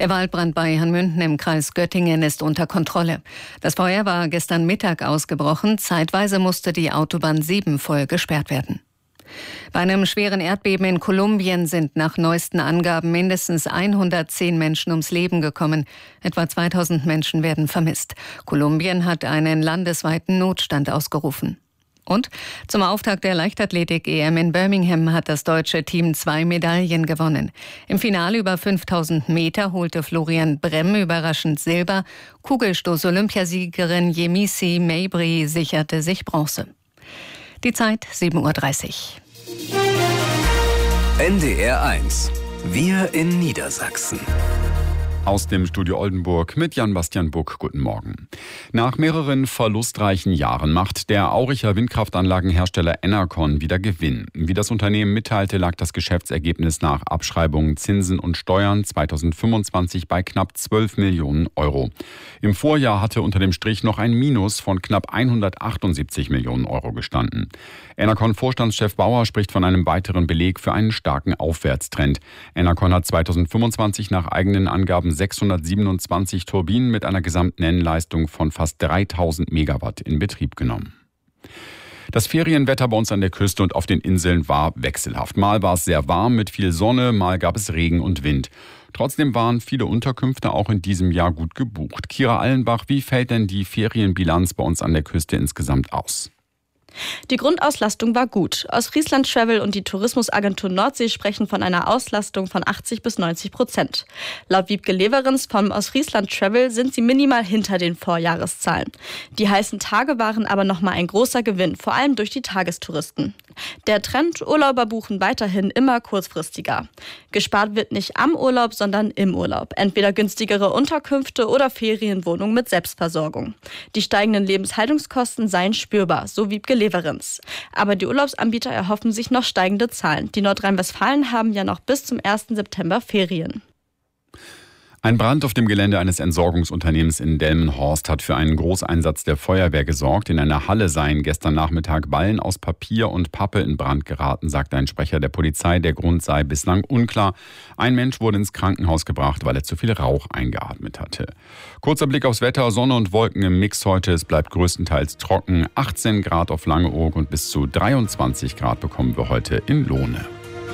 Der Waldbrand bei Hanmünden im Kreis Göttingen ist unter Kontrolle. Das Feuer war gestern Mittag ausgebrochen. Zeitweise musste die Autobahn 7 voll gesperrt werden. Bei einem schweren Erdbeben in Kolumbien sind nach neuesten Angaben mindestens 110 Menschen ums Leben gekommen. Etwa 2000 Menschen werden vermisst. Kolumbien hat einen landesweiten Notstand ausgerufen. Und zum Auftakt der Leichtathletik-EM in Birmingham hat das deutsche Team 2 Medaillen gewonnen. Im Finale über 5000 Meter holte Florian Bremm überraschend Silber. Kugelstoß-Olympiasiegerin Yemisi Mabry sicherte sich Bronze. Die Zeit 7:30 Uhr. NDR 1. Wir in Niedersachsen. Aus dem Studio Oldenburg mit Jan-Bastian Buck. Guten Morgen. Nach mehreren verlustreichen Jahren macht der Auricher Windkraftanlagenhersteller Enercon wieder Gewinn. Wie das Unternehmen mitteilte, lag das Geschäftsergebnis nach Abschreibungen, Zinsen und Steuern 2025 bei knapp 12 Millionen Euro. Im Vorjahr hatte unter dem Strich noch ein Minus von knapp 178 Millionen Euro gestanden. Enercon-Vorstandschef Bauer spricht von einem weiteren Beleg für einen starken Aufwärtstrend. Enercon hat 2025 nach eigenen Angaben 627 Turbinen mit einer Gesamtnennleistung von fast 3000 Megawatt in Betrieb genommen. Das Ferienwetter bei uns an der Küste und auf den Inseln war wechselhaft. Mal war es sehr warm mit viel Sonne, mal gab es Regen und Wind. Trotzdem waren viele Unterkünfte auch in diesem Jahr gut gebucht. Kira Allenbach, wie fällt denn die Ferienbilanz bei uns an der Küste insgesamt aus? Die Grundauslastung war gut. Ostfriesland Travel und die Tourismusagentur Nordsee sprechen von einer Auslastung von 80-90%. Laut Wiebke Leverens vom Ostfriesland Travel sind sie minimal hinter den Vorjahreszahlen. Die heißen Tage waren aber nochmal ein großer Gewinn, vor allem durch die Tagestouristen. Der Trend, Urlauber buchen weiterhin immer kurzfristiger. Gespart wird nicht am Urlaub, sondern im Urlaub. Entweder günstigere Unterkünfte oder Ferienwohnungen mit Selbstversorgung. Die steigenden Lebenshaltungskosten seien spürbar, so Wiebke Leverens. Aber die Urlaubsanbieter erhoffen sich noch steigende Zahlen. Die Nordrhein-Westfalen haben ja noch bis zum 1. September Ferien. Ein Brand auf dem Gelände eines Entsorgungsunternehmens in Delmenhorst hat für einen Großeinsatz der Feuerwehr gesorgt. In einer Halle seien gestern Nachmittag Ballen aus Papier und Pappe in Brand geraten, sagte ein Sprecher der Polizei. Der Grund sei bislang unklar. Ein Mensch wurde ins Krankenhaus gebracht, weil er zu viel Rauch eingeatmet hatte. Kurzer Blick aufs Wetter, Sonne und Wolken im Mix heute. Es bleibt größtenteils trocken. 18 Grad auf Langeoog und bis zu 23 Grad bekommen wir heute in Lohne.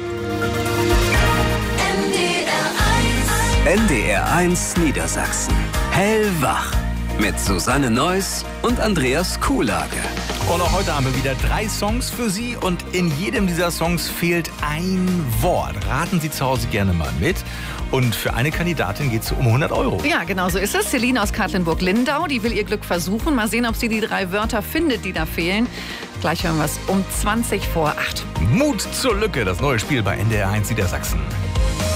NDR 1 Niedersachsen. Hellwach. Mit Susanne Neuss und Andreas Kuhlage. Und auch heute haben wir wieder 3 Songs für Sie und in jedem dieser Songs fehlt ein Wort. Raten Sie zu Hause gerne mal mit. Und für eine Kandidatin geht es um 100 Euro. Ja, genau so ist es. Celine aus Katlenburg-Lindau, die will ihr Glück versuchen. Mal sehen, ob sie die 3 Wörter findet, die da fehlen. Gleich hören wir es um 20 vor 8. Mut zur Lücke, das neue Spiel bei NDR 1 Niedersachsen.